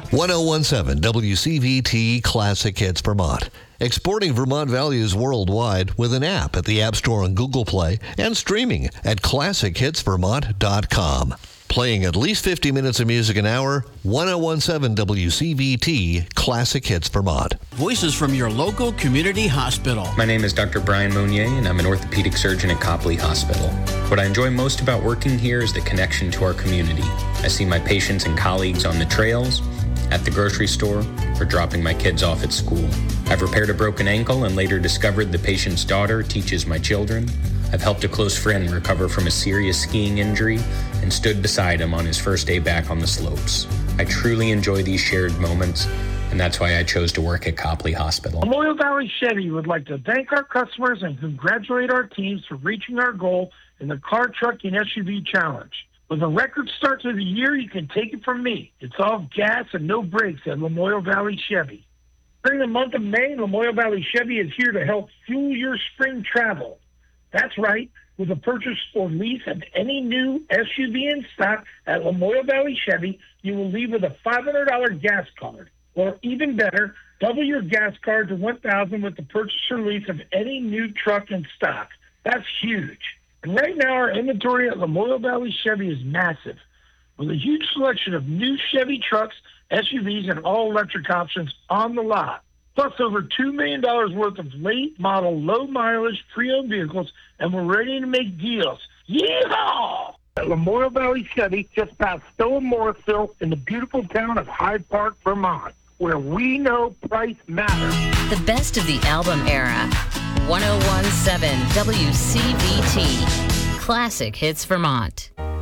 1017 WCVT Classic Hits Vermont. Exporting Vermont values worldwide with an app at the App Store and Google Play and streaming at ClassicHitsVermont.com. Playing at least 50 minutes of music an hour, 1017 WCVT Classic Hits Vermont. Voices from your local community hospital. My name is Dr. Brian Monnier, and I'm an orthopedic surgeon at Copley Hospital. What I enjoy most about working here is the connection to our community. I see my patients and colleagues on the trails, at the grocery store, or dropping my kids off at school. I've repaired a broken ankle and later discovered the patient's daughter teaches my children. I've helped a close friend recover from a serious skiing injury and stood beside him on his first day back on the slopes. I truly enjoy these shared moments, and that's why I chose to work at Copley Hospital. Lamoille Valley Chevy would like to thank our customers and congratulate our teams for reaching our goal in the Car, Truck, and SUV Challenge. With a record start to the year, you can take it from me. It's all gas and no brakes at Lamoille Valley Chevy. During the month of May, Lamoille Valley Chevy is here to help fuel your spring travel. That's right. With a purchase or lease of any new SUV in stock at Lamoille Valley Chevy, you will leave with a $500 gas card. Or even better, double your gas card to $1,000 with the purchase or lease of any new truck in stock. That's huge. And right now, our inventory at Lamoille Valley Chevy is massive, with a huge selection of new Chevy trucks, SUVs, and all-electric options on the lot. Plus over $2 million worth of late-model, low-mileage, pre-owned vehicles, and we're ready to make deals. Yeehaw! At Lamoille Valley Chevy, just past Stowe and Morrisville, in the beautiful town of Hyde Park, Vermont, where we know price matters. The best of the album era. 1017 WCVT. Classic Hits Vermont.